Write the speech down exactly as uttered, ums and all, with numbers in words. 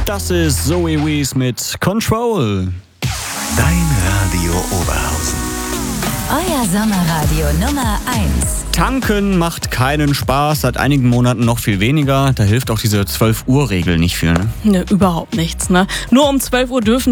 Das ist Zoe Wees mit Control. Dein Radio Oberhausen. Euer Sommerradio Nummer eins. Tanken macht keinen Spaß, seit einigen Monaten noch viel weniger. Da hilft auch diese zwölf Uhr Regel nicht viel, ne? Ne, überhaupt nichts, ne? Nur um zwölf Uhr dürfen